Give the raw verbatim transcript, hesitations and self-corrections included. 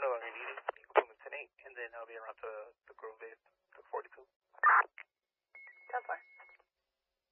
no longer needed. You can put them in ten eight, and then I'll be around to the Grove eight.